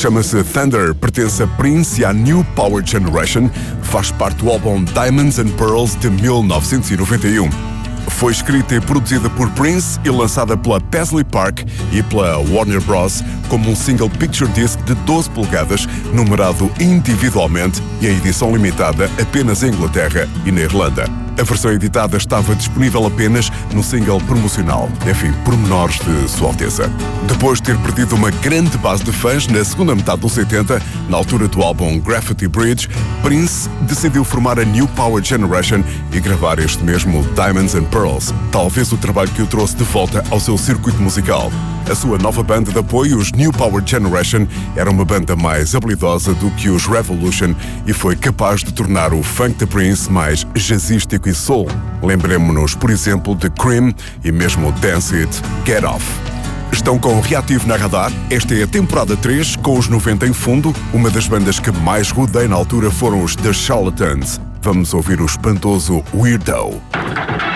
Chama-se Thunder, pertence a Prince e à New Power Generation, faz parte do álbum Diamonds and Pearls de 1991. Foi escrita e produzida por Prince e lançada pela Paisley Park e pela Warner Bros. Como um single picture disc de 12 polegadas, numerado individualmente e em edição limitada apenas em Inglaterra e na Irlanda. A versão editada estava disponível apenas no single promocional. Enfim, pormenores de Sua Alteza. Depois de ter perdido uma grande base de fãs na segunda metade dos 80, na altura do álbum Graffiti Bridge, Prince decidiu formar a New Power Generation e gravar este mesmo Diamonds and Pearls, talvez o trabalho que o trouxe de volta ao seu circuito musical. A sua nova banda de apoio, os New Power Generation, era uma banda mais habilidosa do que os Revolution e foi capaz de tornar o funk de Prince mais jazzístico e soul. Lembremos-nos, por exemplo, de Cream e mesmo Dance It, Get Off. Estão com o Reativo na Radar. Esta é a temporada 3, com os 90 em fundo. Uma das bandas que mais rodei na altura foram os The Charlatans. Vamos ouvir o espantoso Weirdo.